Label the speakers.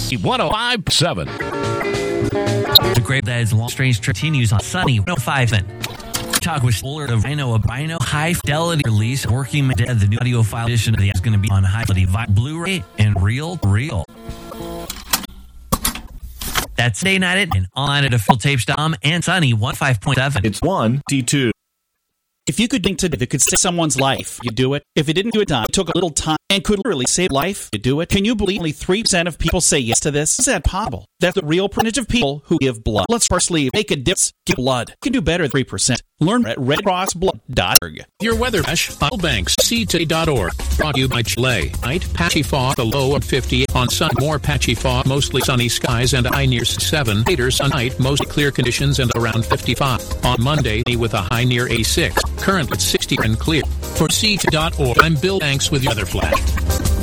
Speaker 1: 1057.
Speaker 2: The great that is long strange continues on Sunny 105. Talk with Solar of Rhino, a Rhino high fidelity release. Working Dead, the new audiophile edition of the is going to be on high fidelity Blu-ray and reel. That's day night and online at AffiliateTapes.com and Sunny 15.7.
Speaker 3: It's 1D2.
Speaker 4: If you could think today that could save someone's life, you do it. If it didn't do it, it took a little time and could literally save life, you do it. Can you believe only 3% of people say yes to this? Is that possible? That's the real percentage of people who give blood. Let's firstly make a difference. Give blood. You can do better than 3%. Learn at redcrossblood.org.
Speaker 1: Your weather Banks, CT.org. Brought to you by Chile. Night, patchy fog, the low of 50. On sun, more patchy fog, mostly sunny skies and a high near 7. Later, sun night, mostly clear conditions and around 55. On Monday, with a high near a 6. Currently, 60 and clear. For CT.org, I'm Bill Banks with your weather flash.